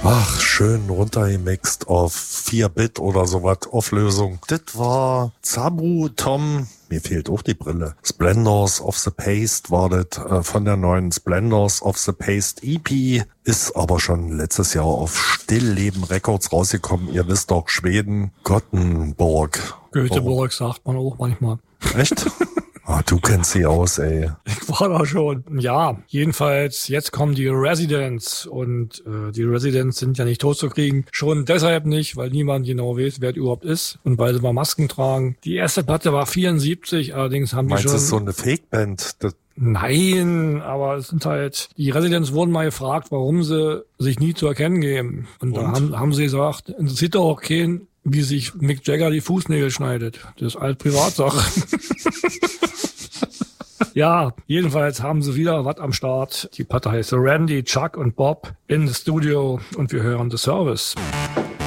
Ach, schön runtergemixt auf 4-Bit oder sowas, Auflösung. Das war Zabu Tom, mir fehlt auch die Brille. Splendors of the Paste war das von der neuen Splendors of the Paste EP, ist aber schon letztes Jahr auf Stillleben Records rausgekommen. Ihr wisst doch, Schweden, Gothenburg. Göteborg sagt man auch manchmal. Echt? Ah, du kennst sie aus, ey. Ich war da schon. Ja, jedenfalls, jetzt kommen die Residents und die Residents sind ja nicht totzukriegen. Schon deshalb nicht, weil niemand genau weiß, wer es überhaupt ist und weil sie mal Masken tragen. Die erste Platte war 74, allerdings haben die schon... Meinst du, so eine Fake-Band? Nein, aber es sind halt, die Residents wurden mal gefragt, warum sie sich nie zu erkennen geben. Und da haben sie gesagt, interessiert doch auch keinen, wie sich Mick Jagger die Fußnägel schneidet. Das ist halt Privatsache. Ja, jedenfalls haben sie wieder was am Start. Die Platte heißt Randy, Chuck und Bob in the Studio und wir hören The Service.